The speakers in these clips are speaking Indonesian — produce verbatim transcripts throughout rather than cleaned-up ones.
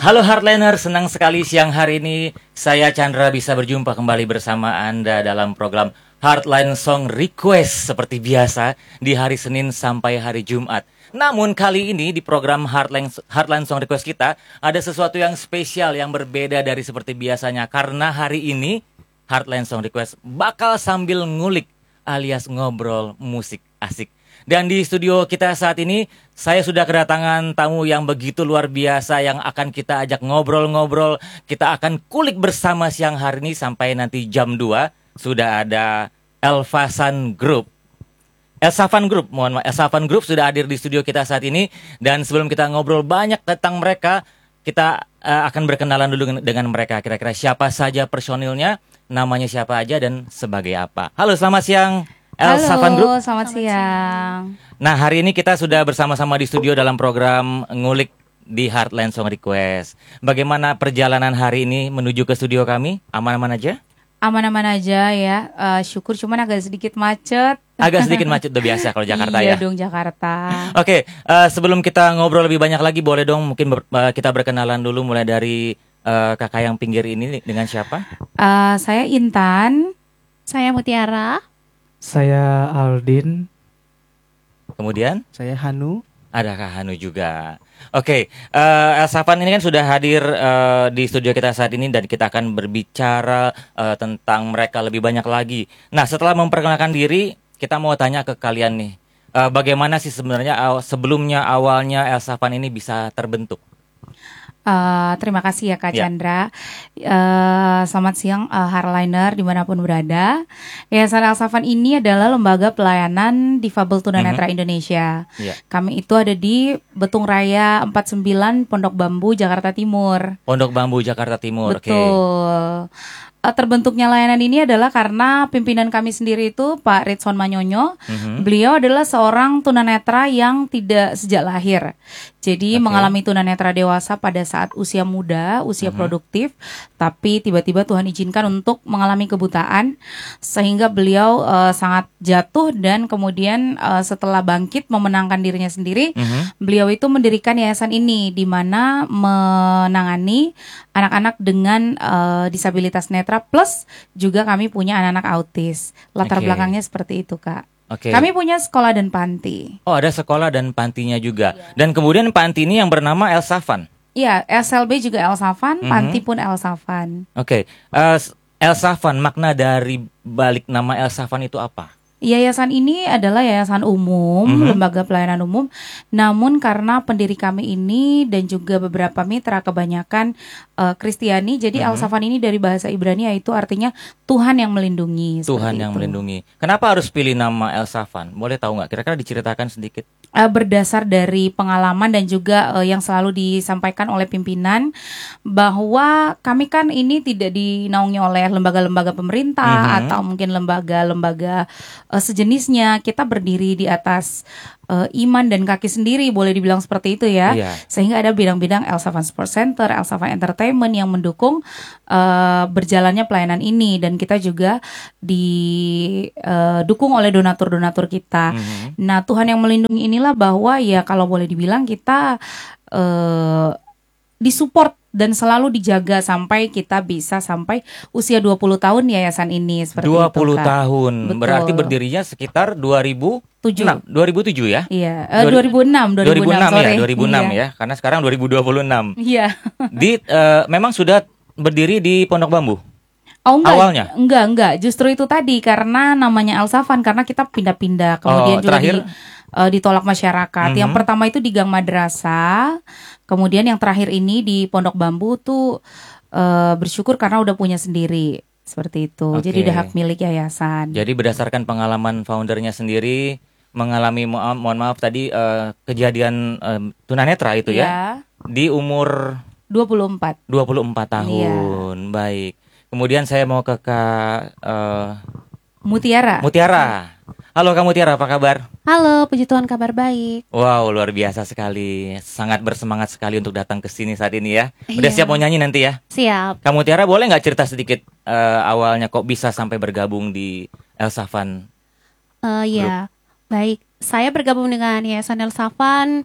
Halo Heartliner, senang sekali siang hari ini saya Chandra bisa berjumpa kembali bersama Anda dalam program Heartline Song Request seperti biasa di hari Senin sampai hari Jumat. Namun kali ini di program Heartline, Heartline Song Request kita ada sesuatu yang spesial yang berbeda dari seperti biasanya. Karena hari ini Heartline Song Request bakal sambil ngulik alias ngobrol musik asik. Dan di studio kita saat ini, saya sudah kedatangan tamu yang begitu luar biasa yang akan kita ajak ngobrol-ngobrol. Kita akan kulik bersama siang hari ini sampai nanti jam dua. Sudah ada Elfasan Group. Elsavan Group, mohon maaf, Elsavan Group sudah hadir di studio kita saat ini. Dan sebelum kita ngobrol banyak tentang mereka, kita uh, akan berkenalan dulu dengan mereka. Kira-kira siapa saja personilnya, namanya siapa aja, dan sebagai apa. Halo, selamat siang. Elsavan Group. Halo, selamat siang. Nah, hari ini kita sudah bersama-sama di studio dalam program Ngulik di Heartline Song Request. Bagaimana perjalanan hari ini menuju ke studio kami? Aman-aman aja? Aman-aman aja ya. Uh, syukur cuman agak sedikit macet. Agak sedikit macet, udah biasa kalau Jakarta iya ya. Iya dong Jakarta. Oke, okay, uh, sebelum kita ngobrol lebih banyak lagi, boleh dong mungkin ber, uh, kita berkenalan dulu mulai dari uh, kakak yang pinggir ini dengan siapa? Uh, saya Intan. Saya Mutiara. Saya Aldin. Kemudian? Saya Hanu. Ada Kak Hanu juga. Oke, okay, uh, Elsavan ini kan sudah hadir uh, di studio kita saat ini dan kita akan berbicara uh, tentang mereka lebih banyak lagi. Nah, setelah memperkenalkan diri, kita mau tanya ke kalian nih, uh, bagaimana sih sebenarnya aw- sebelumnya awalnya Elsavan ini bisa terbentuk? Uh, terima kasih ya Kak Ya. Chandra. Uh, selamat siang uh, Heartliner dimanapun berada. Yayasan Elsavan ini adalah lembaga pelayanan difabel tunanetra Mhm. Indonesia. Ya. Kami itu ada di Betung Raya empat puluh sembilan Pondok Bambu Jakarta Timur. Pondok Bambu Jakarta Timur. Oke. Betul. Uh, terbentuknya layanan ini adalah karena pimpinan kami sendiri itu Pak Ritson Manyonyo. Mhm. Beliau adalah seorang tunanetra yang tidak sejak lahir. Jadi Oke. mengalami tunanetra dewasa pada saat usia muda, usia Mhm. produktif, tapi tiba-tiba Tuhan izinkan untuk mengalami kebutaan sehingga beliau uh, sangat jatuh dan kemudian uh, setelah bangkit memenangkan dirinya sendiri, Mhm. beliau itu mendirikan yayasan ini di mana menangani anak-anak dengan uh, disabilitas netra plus juga kami punya anak-anak autis. Latar Oke. belakangnya seperti itu, Kak. Oke. Kami punya sekolah dan panti. Oh, ada sekolah dan pantinya juga. Dan kemudian panti ini yang bernama Elsavan. Iya, S L B juga Elsavan, Mhm. panti pun Elsavan. Oke, uh, Elsavan, makna dari balik nama Elsavan itu apa? Yayasan ini adalah yayasan umum, Mhm. lembaga pelayanan umum. Namun karena pendiri kami ini dan juga beberapa mitra kebanyakan uh, Kristiani, jadi Mhm. Elsavan ini dari bahasa Ibrani yaitu artinya Tuhan yang melindungi. Tuhan seperti yang itu. melindungi. Kenapa harus pilih nama Elsavan? Boleh tahu nggak? Kira-kira diceritakan sedikit. Uh, berdasar dari pengalaman dan juga uh, yang selalu disampaikan oleh pimpinan bahwa kami kan ini tidak dinaungi oleh lembaga-lembaga pemerintah Mhm. atau mungkin lembaga-lembaga uh, sejenisnya. Kita berdiri di atas uh, iman dan kaki sendiri, boleh dibilang seperti itu ya. Iya. Sehingga ada bidang-bidang Elsavan Sports Center, Elsavan Entertainment yang mendukung uh, berjalannya pelayanan ini dan kita juga didukung oleh donatur-donatur kita. Mhm. Nah, Tuhan yang melindungi inilah bahwa ya kalau boleh dibilang kita eh, disupport dan selalu dijaga sampai kita bisa sampai usia dua puluh tahun yayasan ini seperti dua puluh itu, Kak. tahun. Betul. Berarti berdirinya sekitar dua ribu enam. Tujuh. dua ribu tujuh ya? Iya, eh, dua ribu enam, dua ribu enam sorry. ya, dua ribu enam Iya. ya. Karena sekarang dua ribu dua puluh enam. Iya. Di eh, memang sudah berdiri di Pondok Bambu. Oh enggak, Awalnya? enggak, enggak. Justru itu tadi karena namanya Elsavan karena kita pindah-pindah kemudian Oh, juga terakhir? di, eh, ditolak masyarakat. Mhm. Yang pertama itu di Gang Madrasah, kemudian yang terakhir ini di Pondok Bambu tuh eh, bersyukur karena udah punya sendiri seperti itu. Oke. Jadi udah hak milik yayasan. Jadi berdasarkan pengalaman foundernya sendiri mengalami mo- mohon maaf tadi eh, kejadian eh, tunanetra itu ya Iya, di umur dua puluh empat. dua puluh empat Iya. tahun. Baik. Kemudian saya mau ke Kak eh, Mutiara. Mutiara. Halo Kak Mutiara, apa kabar? Halo, puji Tuhan kabar baik. Wow, luar biasa sekali. Sangat bersemangat sekali untuk datang ke sini saat ini ya. Udah Iya. siap mau nyanyi nanti ya? Siap. Kak Mutiara boleh nggak cerita sedikit eh, awalnya kok bisa sampai bergabung di Elsavan? Eh ya, baik. Saya bergabung dengan Yayasan Elsavan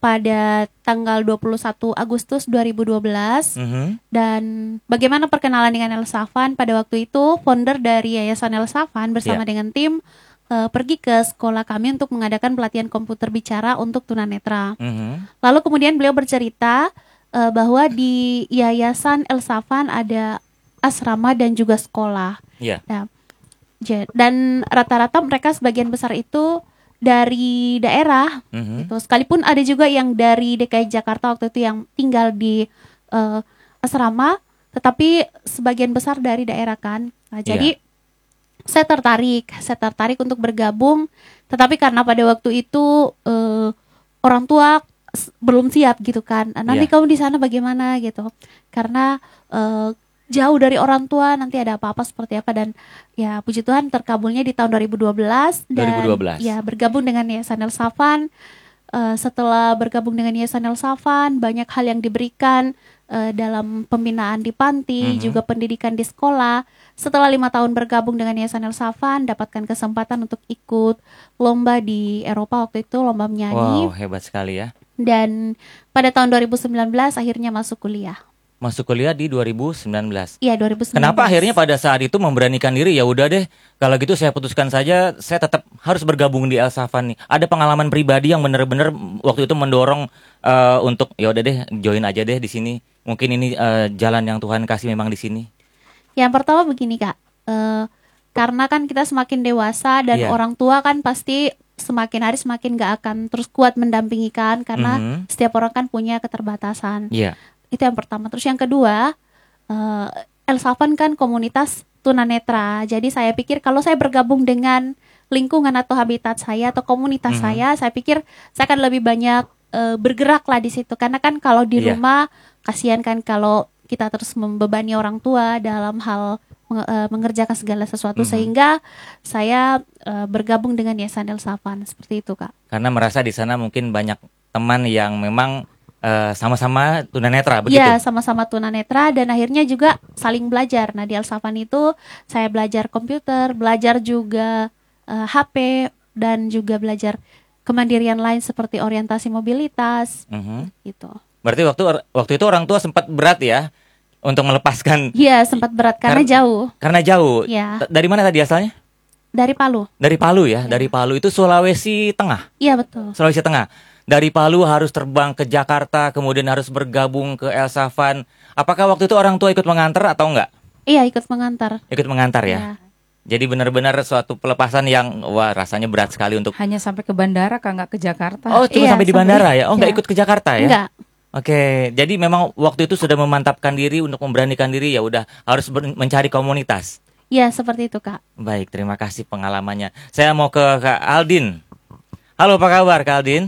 pada tanggal dua puluh satu Agustus dua ribu dua belas. Mhm. Dan bagaimana perkenalan dengan Elsafan pada waktu itu, founder dari Yayasan Elsafan bersama Ya. dengan tim eh, pergi ke sekolah kami untuk mengadakan pelatihan komputer bicara untuk tunanetra. Mhm. Lalu kemudian beliau bercerita eh, bahwa di Yayasan Elsafan ada asrama dan juga sekolah. Ya. Nah, ja- dan rata-rata mereka sebagian besar itu dari daerah Mhm. gitu. Sekalipun ada juga yang dari D K I Jakarta waktu itu yang tinggal di eh, asrama, tetapi sebagian besar dari daerah kan. Nah, jadi saya tertarik, saya tertarik untuk bergabung, tetapi karena pada waktu itu eh, orang tua s- belum siap gitu kan. "Ah, nanti Iya. kamu di sana bagaimana?" gitu. Karena eh, jauh dari orang tua, nanti ada apa-apa seperti apa, dan ya puji Tuhan terkabulnya di tahun dua ribu dua belas dan dua ribu dua belas. ya bergabung dengan Yayasan Elsafan. Eh, setelah bergabung dengan Yayasan Elsafan, banyak hal yang diberikan eh, dalam pembinaan di panti, Mhm. juga pendidikan di sekolah. Setelah lima tahun bergabung dengan Yayasan Elsafan, dapatkan kesempatan untuk ikut lomba di Eropa waktu itu, lomba menyanyi. Wow, hebat sekali ya. Dan pada tahun dua ribu sembilan belas akhirnya masuk kuliah. Masuk kuliah di dua ribu sembilan belas. Iya, dua ribu sembilan belas. Kenapa akhirnya pada saat itu memberanikan diri, ya udah deh, kalau gitu saya putuskan saja, saya tetap harus bergabung di Elsafan nih. Ada pengalaman pribadi yang benar-benar waktu itu mendorong eh, untuk ya udah deh, join aja deh di sini. Mungkin ini eh, jalan yang Tuhan kasih memang di sini. Yang pertama begini Kak, Eh, karena kan kita semakin dewasa dan Iya. orang tua kan pasti semakin hari semakin gak akan terus kuat mendampingi kan, karena Mhm. setiap orang kan punya keterbatasan. Iya. Itu yang pertama. Terus yang kedua, eh, Elsafan kan komunitas tunanetra. Jadi saya pikir kalau saya bergabung dengan lingkungan atau habitat saya atau komunitas Mhm. saya, saya pikir saya akan lebih banyak eh, bergerak lah di situ. Karena kan kalau di Iya. rumah kasihan kan kalau kita terus membebani orang tua dalam hal menge- eh, mengerjakan segala sesuatu, Mhm. sehingga saya eh, bergabung dengan Yayasan Elsafan seperti itu Kak. Karena merasa di sana mungkin banyak teman yang memang eh, sama-sama tunanetra begitu. Iya, sama-sama tunanetra dan akhirnya juga saling belajar. Nah, di Elsafan itu saya belajar komputer, belajar juga eh, H P, dan juga belajar kemandirian lain seperti orientasi mobilitas Mhm. gitu. Berarti waktu waktu itu orang tua sempat berat ya untuk melepaskan Iya, sempat berat karena Kar- jauh. karena jauh. Iya, T- Dari mana tadi asalnya? dari Palu. Dari Palu ya, Iya. dari Palu itu Sulawesi Tengah. Iya, betul. Sulawesi Tengah. Dari Palu harus terbang ke Jakarta, kemudian harus bergabung ke Elsafan. Apakah waktu itu orang tua ikut mengantar atau enggak? Iya, ikut mengantar. Ikut mengantar ya. Iya. Jadi benar-benar suatu pelepasan yang wah rasanya berat sekali untuk. Hanya sampai ke bandara Kak, nggak ke Jakarta. Oh, cuma Iya, sampai di sampai- bandara ya. Oh, enggak iya. ikut ke Jakarta ya? Enggak. Oke, jadi memang waktu itu sudah memantapkan diri untuk memberanikan diri, ya udah harus ber- mencari komunitas. Iya, seperti itu, Kak. Baik, terima kasih pengalamannya. Saya mau ke Kak Aldin. Halo, apa kabar Kak Aldin?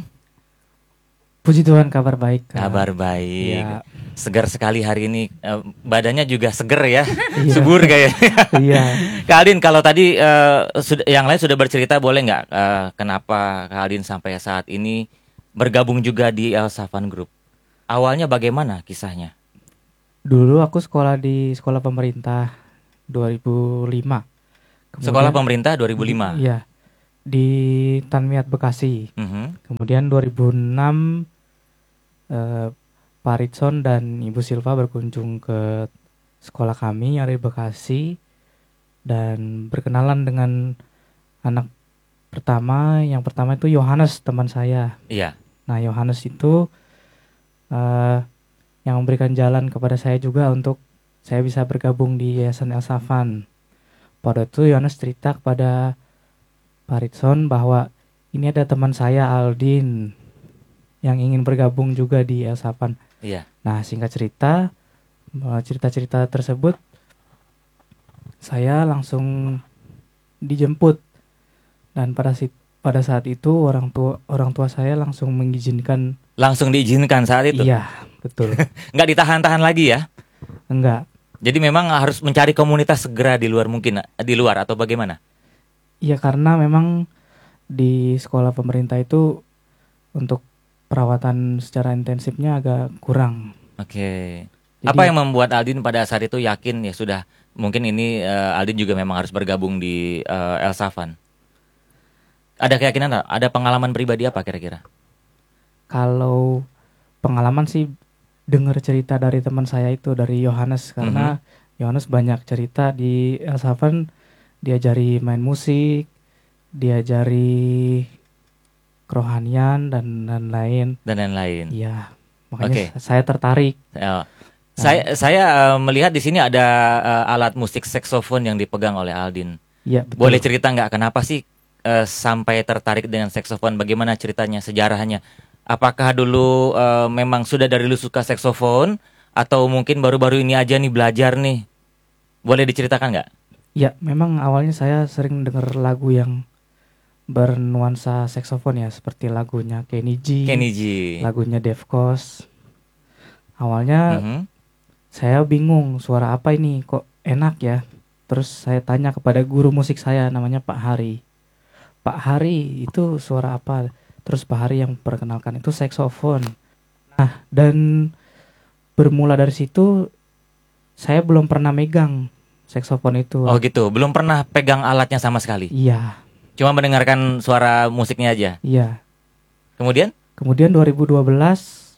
Puji Tuhan, kabar baik. Kak. Kabar baik. Iya. Segar sekali hari ini. Eh, badannya juga seger ya. Iya. Subur kayaknya. Iya. Kak Aldin, kalau tadi eh, sud- yang lain sudah bercerita, boleh nggak eh, kenapa Kak Aldin sampai saat ini bergabung juga di Elsafan Group? Awalnya bagaimana kisahnya? Dulu aku sekolah di sekolah pemerintah dua ribu lima. Kemudian- Sekolah pemerintah dua ribu lima. Iya. Di Tanmiat Bekasi. Mhm. Kemudian dua ribu enam eh, Pak Ritson dan Ibu Silva berkunjung ke sekolah kami yang ada di Bekasi dan berkenalan dengan anak pertama. Yang pertama itu Yohanes, teman saya. Iya. Nah, Yohanes itu eh, yang memberikan jalan kepada saya juga untuk saya bisa bergabung di Yayasan Elsafan. Pada itu Yohanes cerita kepada Pak Ritson bahwa ini ada teman saya Aldin yang ingin bergabung juga di Elsafan. Iya. Nah, singkat cerita, eh, cerita-cerita tersebut saya langsung dijemput dan pada si- pada saat itu orang tua orang tua saya langsung mengizinkan. Langsung diizinkan saat itu. Iya, betul. Nggak ditahan-tahan lagi ya. Enggak. Jadi memang harus mencari komunitas segera di luar mungkin di luar atau bagaimana? Iya, karena memang di sekolah pemerintah itu untuk perawatan secara intensifnya agak kurang. Oke. Jadi- Apa yang membuat Aldin pada saat itu yakin ya sudah mungkin ini eh, Aldin juga memang harus bergabung di eh, Elsafan? Ada keyakinan, tak? Ada pengalaman pribadi apa kira-kira? Kalau pengalaman sih dengar cerita dari teman saya itu, dari Yohanes, karena Yohanes banyak cerita di El Savan, diajari main musik, diajari kerohanian dan lain-lain. Dan lain-lain. Iya, makanya Oke. saya tertarik. Ya. Saya saya eh, melihat di sini ada eh, alat musik saksofon yang dipegang oleh Aldin. Iya, betul. Boleh cerita nggak kenapa sih eh, sampai tertarik dengan saksofon? Bagaimana ceritanya, sejarahnya? Apakah dulu eh, memang sudah dari dulu suka saksofon atau mungkin baru-baru ini aja nih belajar nih? Boleh diceritakan nggak? Ya, memang awalnya saya sering dengar lagu yang bernuansa saksofon ya, seperti lagunya Kenny G, Kenny G. lagunya Dave Koz. Awalnya Mhm. saya bingung, suara apa ini kok enak ya. Terus saya tanya kepada guru musik saya, namanya Pak Hari. Pak Hari, itu suara apa? Terus Pak Hari yang perkenalkan itu saksofon. Nah, dan bermula dari situ saya belum pernah megang saksofon itu. Oh gitu, belum pernah pegang alatnya sama sekali. Iya, Cuma mendengarkan suara musiknya aja. iya. Kemudian? Kemudian dua ribu dua belas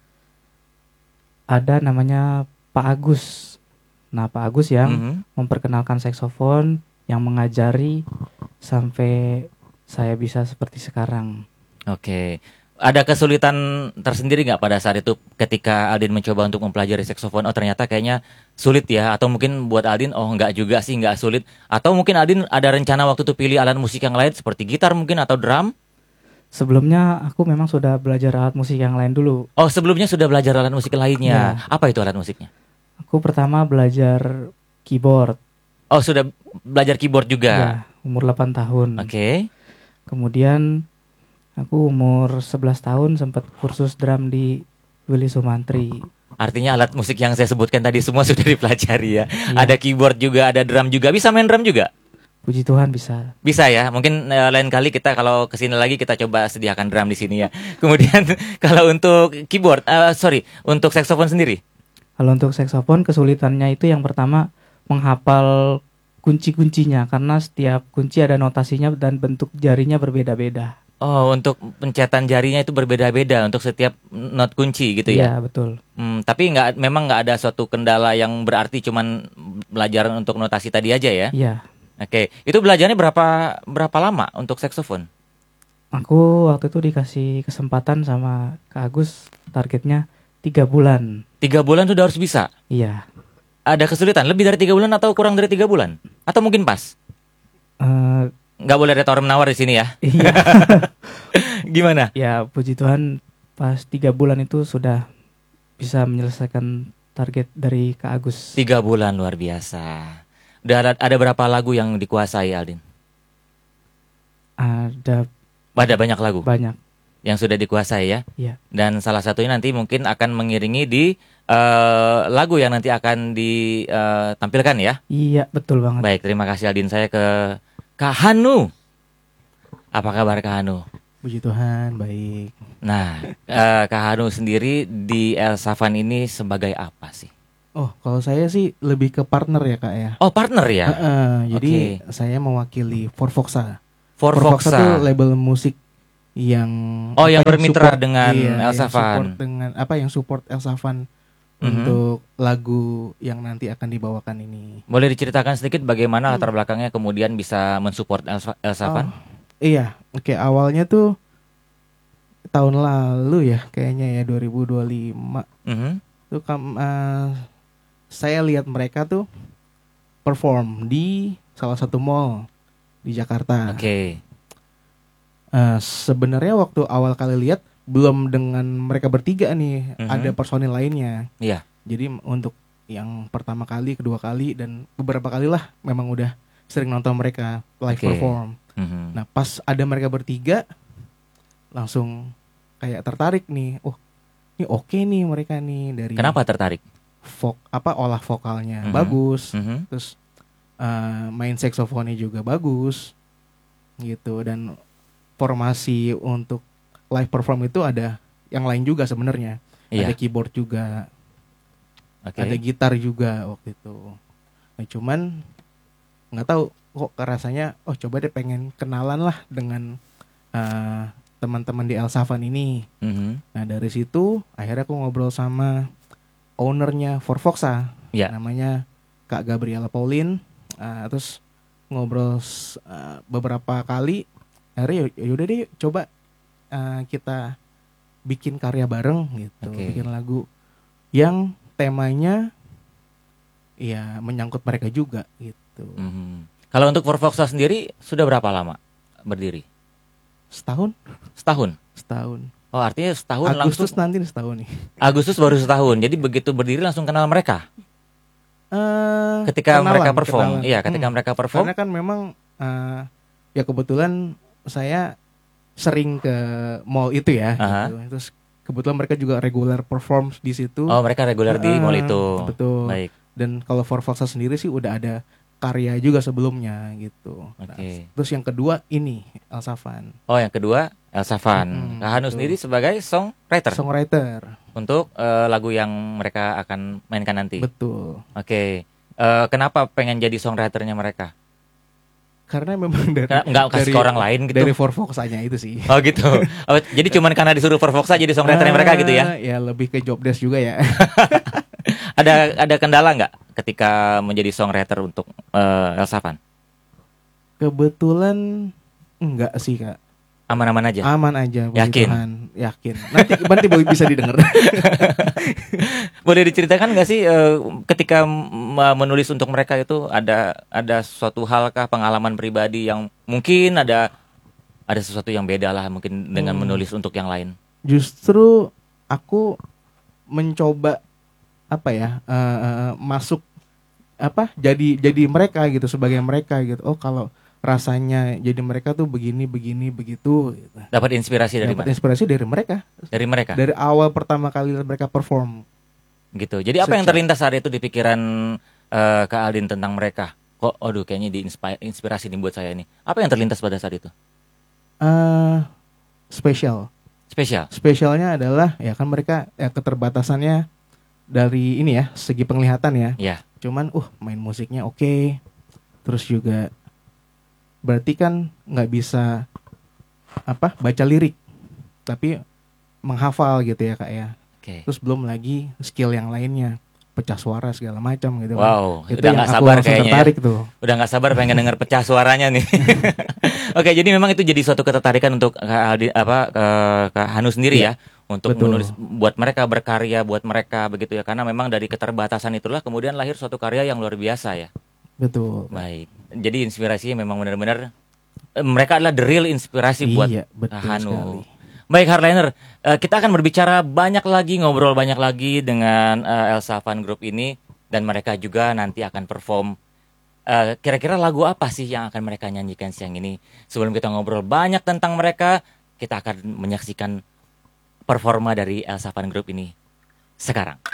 ada namanya Pak Agus. Nah, Pak Agus yang Mhm. memperkenalkan saksofon, yang mengajari sampai saya bisa seperti sekarang. Oke. Ada kesulitan tersendiri nggak pada saat itu ketika Aldin mencoba untuk mempelajari saksofon? Oh ternyata kayaknya sulit ya. Atau mungkin buat Aldin, oh nggak juga sih, nggak sulit. Atau mungkin Aldin ada rencana waktu itu pilih alat musik yang lain seperti gitar mungkin atau drum? Sebelumnya aku memang sudah belajar alat musik yang lain dulu. Oh sebelumnya sudah belajar alat musik lainnya. Apa itu alat musiknya? Aku pertama belajar keyboard. Oh sudah belajar keyboard juga. Ya, umur delapan tahun. Oke. Kemudian aku umur sebelas tahun sempat kursus drum di Willy Sumantri. Artinya alat musik yang saya sebutkan tadi semua sudah dipelajari ya. Iya. Ada keyboard juga, ada drum juga. Bisa main drum juga? Puji Tuhan bisa. Bisa ya, mungkin eh, lain kali kita kalau kesini lagi kita coba sediakan drum di sini ya. Kemudian kalau untuk keyboard, eh, sorry, untuk saksofon sendiri. Kalau untuk saksofon kesulitannya itu yang pertama menghafal kunci-kuncinya, karena setiap kunci ada notasinya dan bentuk jarinya berbeda-beda. Oh, untuk pencetan jarinya itu berbeda-beda untuk setiap not kunci gitu ya. Iya, betul. Hmm, tapi nggak, memang nggak ada suatu kendala yang berarti cuman belajar untuk notasi tadi aja ya. Iya. Oke, itu belajarnya berapa berapa lama untuk saksofon? Aku waktu itu dikasih kesempatan sama Kak Agus, targetnya tiga bulan. Tiga bulan sudah harus bisa. Iya. Ada kesulitan lebih dari tiga bulan atau kurang dari tiga bulan? Atau mungkin pas? Eh, Nggak boleh ada tawar menawar di sini ya. iya. Gimana? Ya, puji Tuhan pas tiga bulan itu sudah bisa menyelesaikan target dari Kak Agus. Tiga bulan luar biasa. Udah ada, ada berapa lagu yang dikuasai Aldin? Ada Ada banyak lagu banyak. yang sudah dikuasai ya. Iya. Dan salah satunya nanti mungkin akan mengiringi di eh, lagu yang nanti akan ditampilkan ya. Iya, betul banget. Baik, terima kasih Aldin. Saya ke Kak Hanu. Apa kabar Kak Hanu? Puji Tuhan, baik. Nah, eh, Kak Hanu sendiri di El Savan ini sebagai apa sih? Oh, kalau saya sih lebih ke partner ya kak ya. Oh, partner ya? Heeh, jadi Oke. saya mewakili Forfoxa. For Forfoxa Foxa. tuh label musik yang Oh, apa, yang bermitra support- dengan iya, El yang Savan. support dengan apa yang support El Savan Mhm. untuk lagu yang nanti akan dibawakan ini. Boleh diceritakan sedikit bagaimana Hmm. latar belakangnya kemudian bisa mensupport El, El Savan? Oh, iya, oke, awalnya tuh tahun lalu ya kayaknya ya dua ribu dua puluh lima Mhm. tuh kam, eh, saya lihat mereka tuh perform di salah satu mall di Jakarta. Oke. Eh, sebenarnya waktu awal kali lihat belum dengan mereka bertiga nih, Mhm. ada personil lainnya. Iya. Jadi m- untuk yang pertama kali, kedua kali dan beberapa kali lah memang udah sering nonton mereka live Oke. perform. Mhm. Nah, pas ada mereka bertiga langsung kayak tertarik nih. Oh, ini oke nih mereka nih dari Kenapa tertarik? vok apa olah vokalnya Mhm. bagus. Mhm. Terus eh, main saksofonnya juga bagus gitu, dan formasi untuk live perform itu ada yang lain juga sebenarnya. Iya. Ada keyboard juga, Oke. ada gitar juga waktu itu. Nah, cuman nggak tahu kok rasanya oh coba deh pengen kenalan lah dengan eh, teman-teman di Elsavan ini. Mhm. Nah dari situ akhirnya aku ngobrol sama ownernya Forfoxa, Ya. namanya Kak Gabriela Pauline. Uh, terus ngobrol uh, beberapa kali, akhirnya yaudah deh coba uh, kita bikin karya bareng gitu, Oke. bikin lagu yang temanya ya menyangkut mereka juga gitu. Mhm. Kalau untuk Forfoxa sendiri sudah berapa lama berdiri? Setahun, Setahun. setahun. Oh, artinya setahun Agustus langsung. nanti setahun nih. Agustus baru setahun. Jadi begitu berdiri langsung kenal mereka. Eh, Ketika kenalan, mereka perform. kenalan. Iya, ketika Hmm. mereka perform. Karena kan memang uh, ya kebetulan saya sering ke mall itu ya. Aha. Gitu. Terus kebetulan mereka juga regular perform di situ. Oh, mereka reguler di Eh, mall itu. Betul. Baik. Dan kalau Forfoxa sendiri sih udah ada karya juga sebelumnya gitu. Nah, Oke. terus yang kedua ini Elsavan, Oh, yang kedua Elsa Van. Mm-mm, Kak Hanu betul. sendiri sebagai songwriter songwriter. untuk eh, lagu yang mereka akan mainkan nanti. Betul. Oke. Eh, kenapa pengen jadi songwriternya mereka? Karena memang dari Karena nggak kasih dari, ke orang lain gitu. dari Forfoxanya itu sih. Oh gitu. Oh, jadi cuman karena disuruh Forfoxa jadi songwriternya mereka gitu ya? Eh, Ya lebih ke job desk juga ya. Ada ada kendala nggak ketika menjadi songwriter untuk eh, Elsa Van? Kebetulan enggak sih Kak. Aman-aman aja. Aman aja. puji Yakin? Tuhan. Yakin. Nanti nanti boleh bisa didengar. Boleh diceritakan nggak sih eh, ketika m- menulis untuk mereka itu ada ada suatu hal kah, pengalaman pribadi yang mungkin ada ada sesuatu yang beda lah mungkin dengan Hmm. menulis untuk yang lain. Justru aku mencoba apa ya eh, eh, masuk apa jadi jadi mereka gitu sebagai mereka gitu. Oh kalau rasanya jadi mereka tuh begini begini begitu. Gitu. Dapat inspirasi dari Dapat mana? inspirasi dari mereka Dari mereka. dari awal pertama kali mereka perform. Gitu. Jadi apa yang Sejak- terlintas saat itu di pikiran eh, Kak Aldin tentang mereka? Kok aduh kayaknya diinspirasi nih buat saya nih. Apa yang terlintas pada saat itu? eh spesial. Spesial. Spesialnya adalah ya kan mereka ya keterbatasannya dari ini ya segi penglihatan ya. Ya. Cuman uh main musiknya oke. Terus juga berarti kan nggak bisa apa baca lirik tapi menghafal gitu ya Kak ya. Oke. Terus belum lagi skill yang lainnya, pecah suara segala macam gitu. Wow, Itu udah yang nggak aku sabar langsung kayaknya ya. tertarik tuh. Udah nggak sabar pengen denger pecah suaranya nih. Oke, jadi memang itu jadi suatu ketertarikan untuk Kak Aldi, apa eh, Kak Hanu sendiri ya, untuk betul. menulis buat mereka berkarya buat mereka begitu ya. Karena memang dari keterbatasan itulah kemudian lahir suatu karya yang luar biasa ya. Betul. Baik. Jadi inspirasinya memang benar-benar eh, mereka adalah the real inspirasi buat Iya, betul Kak Hanu. sekali. Baik Hardliner, eh, kita akan berbicara banyak lagi, ngobrol banyak lagi dengan eh, Elsa Van Group ini dan mereka juga nanti akan perform. Eh, kira-kira lagu apa sih yang akan mereka nyanyikan siang ini? Sebelum kita ngobrol banyak tentang mereka, kita akan menyaksikan performa dari Elsa Van Group ini sekarang.